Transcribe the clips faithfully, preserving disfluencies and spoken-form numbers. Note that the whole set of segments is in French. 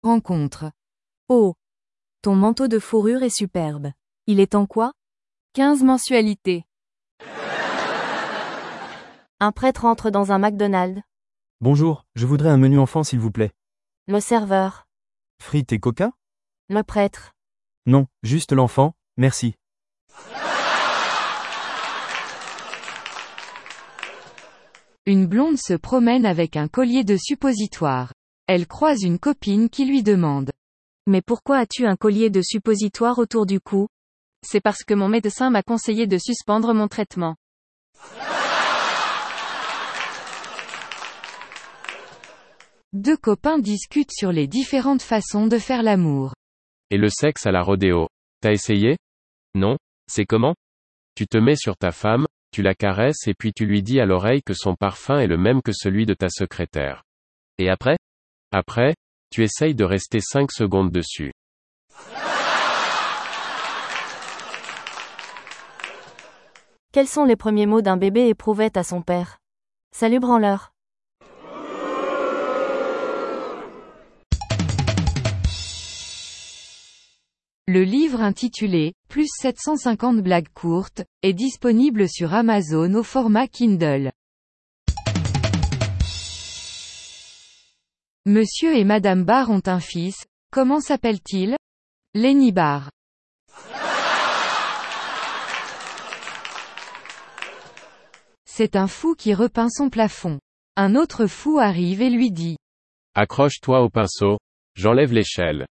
Rencontre. Oh. Ton manteau de fourrure est superbe. Il est en quoi? quinze mensualités. Un prêtre entre dans un McDonald's. Bonjour, je voudrais un menu enfant s'il vous plaît. Le serveur. Frites et coca? Le prêtre. Non, juste l'enfant, merci. Une blonde se promène avec un collier de suppositoire. Elle croise une copine qui lui demande. Mais pourquoi as-tu un collier de suppositoire autour du cou? C'est parce que mon médecin m'a conseillé de suspendre mon traitement. Deux copains discutent sur les différentes façons de faire l'amour. Et le sexe à la rodéo. T'as essayé? Non? C'est comment? Tu te mets sur ta femme, tu la caresses et puis tu lui dis à l'oreille que son parfum est le même que celui de ta secrétaire. Et après? Après, tu essayes de rester cinq secondes dessus. Quels sont les premiers mots d'un bébé éprouvette à son père? Salut branleur. Le livre intitulé « Plus sept cent cinquante blagues courtes » est disponible sur Amazon au format Kindle. Monsieur et Madame Barr ont un fils, comment s'appelle-t-il? Lenny Barr. C'est un fou qui repeint son plafond. Un autre fou arrive et lui dit. Accroche-toi au pinceau, j'enlève l'échelle.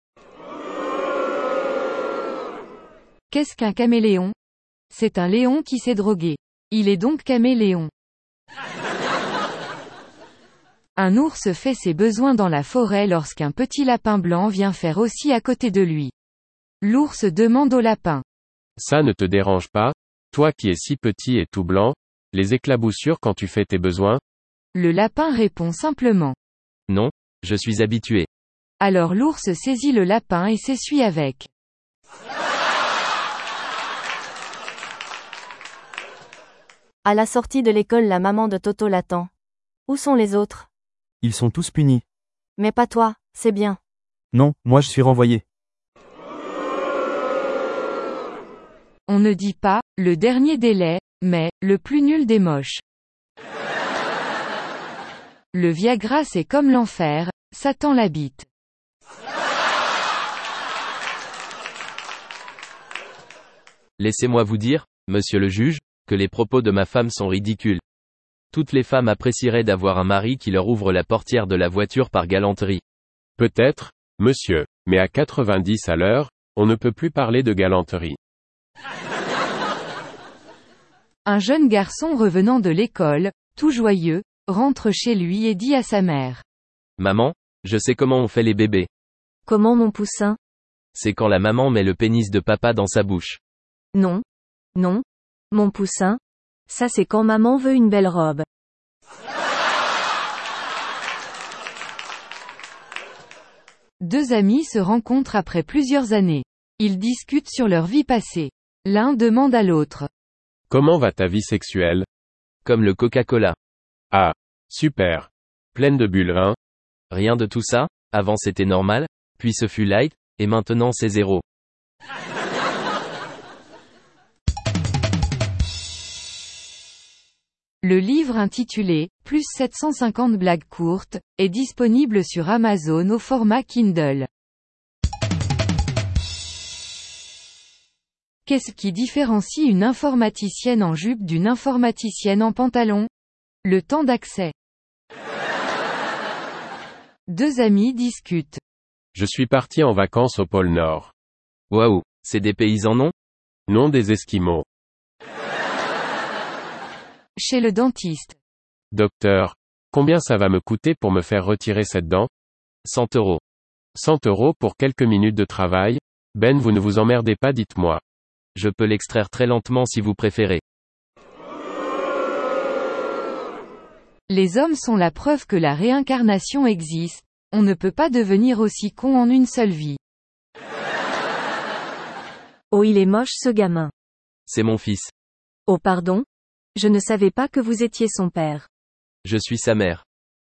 Qu'est-ce qu'un caméléon? C'est un léon qui s'est drogué. Il est donc caméléon. Un ours fait ses besoins dans la forêt lorsqu'un petit lapin blanc vient faire aussi à côté de lui. L'ours demande au lapin. Ça ne te dérange pas, toi qui es si petit et tout blanc, les éclaboussures quand tu fais tes besoins? Le lapin répond simplement. Non, je suis habitué. Alors l'ours saisit le lapin et s'essuie avec. À la sortie de l'école, la maman de Toto l'attend. Où sont les autres? Ils sont tous punis. Mais pas toi, c'est bien. Non, moi je suis renvoyé. On ne dit pas, le dernier délai, mais, le plus nul des moches. Le Viagra c'est comme l'enfer, Satan l'habite. Laissez-moi vous dire, monsieur le juge, que les propos de ma femme sont ridicules. Toutes les femmes apprécieraient d'avoir un mari qui leur ouvre la portière de la voiture par galanterie. Peut-être, monsieur, mais à quatre-vingt-dix à l'heure, on ne peut plus parler de galanterie. Un jeune garçon revenant de l'école, tout joyeux, rentre chez lui et dit à sa mère. Maman, je sais comment on fait les bébés. Comment mon poussin? C'est quand la maman met le pénis de papa dans sa bouche. Non. Non. Mon poussin. Ça c'est quand maman veut une belle robe. Deux amis se rencontrent après plusieurs années. Ils discutent sur leur vie passée. L'un demande à l'autre. Comment va ta vie sexuelle? Comme le Coca-Cola. Ah, super. Pleine de bulles, hein? Rien de tout ça, avant c'était normal, puis ce fut light, et maintenant c'est zéro. Le livre intitulé « Plus sept cent cinquante blagues courtes » est disponible sur Amazon au format Kindle. Qu'est-ce qui différencie une informaticienne en jupe d'une informaticienne en pantalon? Le temps d'accès. Deux amis discutent. Je suis parti en vacances au pôle Nord. Waouh, c'est des paysans non? Non des Esquimaux. Chez le dentiste. Docteur, combien ça va me coûter pour me faire retirer cette dent? cent euros. cent euros pour quelques minutes de travail? Ben vous ne vous emmerdez pas, dites-moi. Je peux l'extraire très lentement si vous préférez. Les hommes sont la preuve que la réincarnation existe, on ne peut pas devenir aussi con en une seule vie. Oh il est moche ce gamin. C'est mon fils. Oh pardon? Je ne savais pas que vous étiez son père. Je suis sa mère.